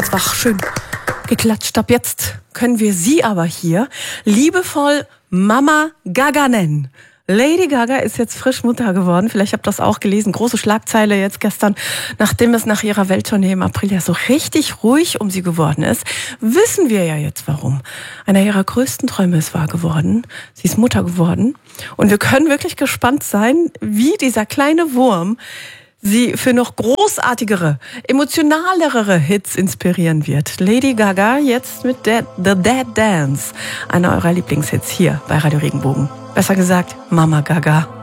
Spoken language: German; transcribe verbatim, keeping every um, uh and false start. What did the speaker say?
uns wach, schön geklatscht. Ab jetzt können wir sie aber hier liebevoll Mama Gaga nennen. Lady Gaga ist jetzt frisch Mutter geworden. Vielleicht habt ihr das auch gelesen. Große Schlagzeile jetzt gestern, nachdem es nach ihrer Welttournee im April ja so richtig ruhig um sie geworden ist. Wissen wir ja jetzt warum. Einer ihrer größten Träume ist wahr geworden. Sie ist Mutter geworden. Und wir können wirklich gespannt sein, wie dieser kleine Wurm sie für noch großartigere, emotionalere Hits inspirieren wird. Lady Gaga jetzt mit der The Dead Dance. Einer eurer Lieblingshits hier bei Radio Regenbogen. Besser gesagt, Mama Gaga.